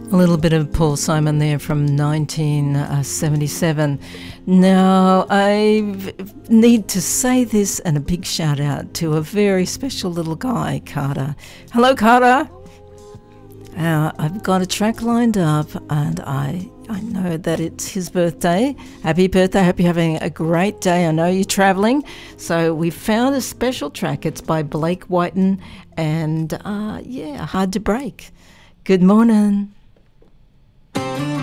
A little bit of Paul Simon there from 1977. Now, I need to say this, and a big shout out to a very special little guy, Carter. Hello, Carter. I've got a track lined up, and I know that it's his birthday. Happy birthday. I hope you're having a great day. I know you're traveling. So we found a special track. It's by Blake Whiten, and Hard to Break. Good morning.